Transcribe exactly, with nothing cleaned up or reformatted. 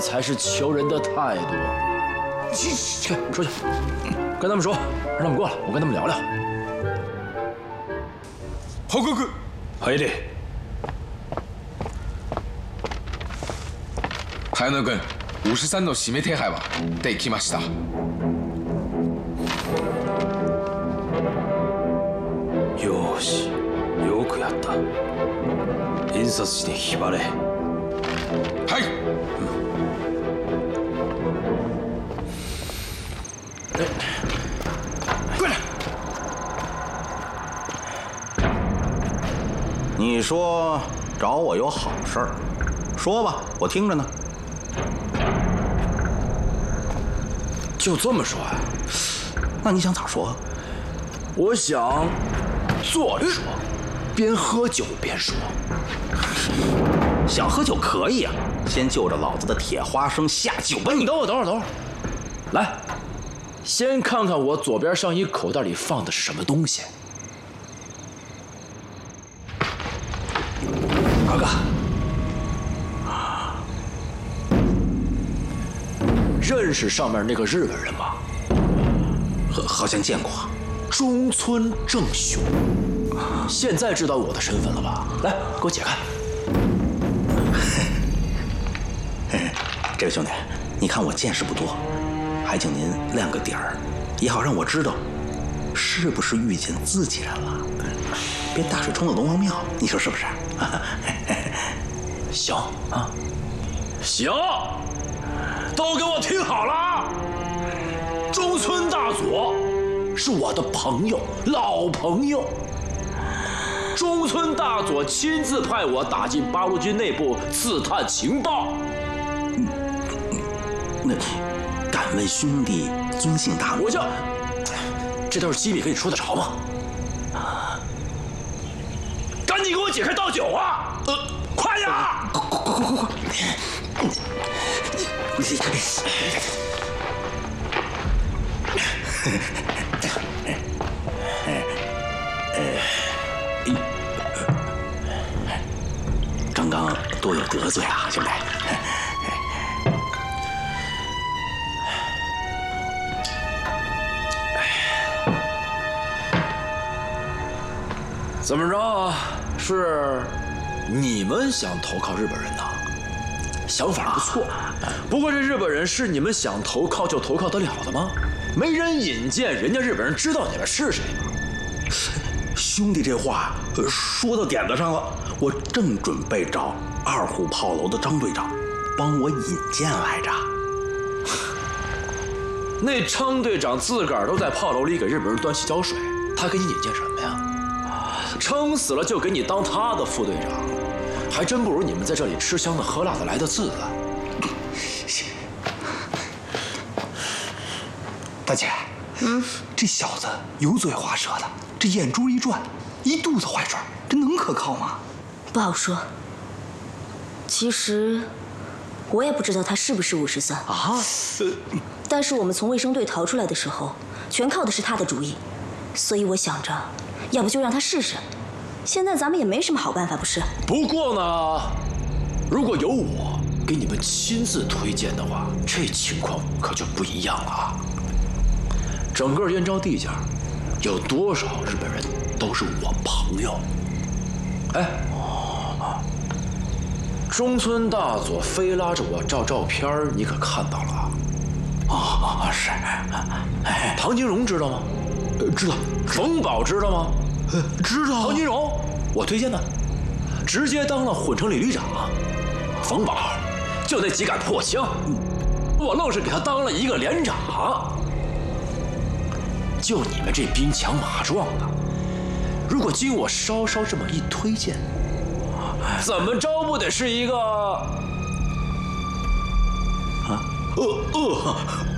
才是求人的态度。去去，出去，跟他们说，让他们过来，我跟他们聊聊。 報告。 入れ。 早野君、五十三の指名手配はできました。 よし、よくやった。印刷して引張れ。 はい。 哎，过来。 你说找我有好事儿，说吧，我听着呢。 就这么说呀？ 那你想咋说？ 我想坐着说，边喝酒边说。 想喝酒可以啊，先就着老子的铁花生下酒吧。 你等会儿，等会儿，等会儿，来，先看看我左边上衣口袋里放的是什么东西。哥哥，认识上面那个日本人吗？ 好，好像见过。 中村正雄。现在知道我的身份了吧？来，给我解开。 这位兄弟，你看我见识不多，还请您亮个底儿，也好让我知道是不是遇见自己人了，别大水冲了龙王庙，你说是不是？ 行啊，行，都给我听好了，中村大佐是我的朋友，老朋友。中村大佐亲自派我打进八路军内部刺探情报。 那敢问兄弟尊姓大名？ 我叫，这都是机密，跟你说得着吗？赶紧给我解开倒酒啊！呃，快呀！ 快快快快快！刚刚多有得罪啊，兄弟。 怎么着？是你们想投靠日本人呐？想法不错，不过这日本人是你们想投靠就投靠得了的吗？没人引荐，人家日本人知道你们是谁吗？ 兄弟这话说到点子上了，我正准备找二虎炮楼的张队长帮我引荐来着。 那张队长自个儿都在炮楼里给日本人端洗脚水，他给你引荐什么呀？撑死了就给你当他的副队长，还真不如你们在这里吃香的喝辣的来的自在。 大姐，嗯，这小子油嘴滑舌的，这眼珠一转，一肚子坏水，这能可靠吗？ 不好说。其实我也不知道他是不是五十三啊。 但是我们从卫生队逃出来的时候，全靠的是他的主意，所以我想着，要不就让他试试。现在咱们也没什么好办法，不是？ 不过呢，如果有我给你们亲自推荐的话，这情况可就不一样了啊。整个燕昭地界有多少日本人都是我朋友。哎，中村大佐非拉着我照照片，你可看到了啊？ 哦，是。 哎，唐金荣知道吗？ 呃，知道。 冯宝知道吗？ 呃，知道。 唐金荣，我推荐的，直接当了混成旅旅长。冯宝就那几杆破枪，我愣是给他当了一个连长。就你们这兵强马壮的，如果经我稍稍这么一推荐，怎么着不得是一个啊？呃呃。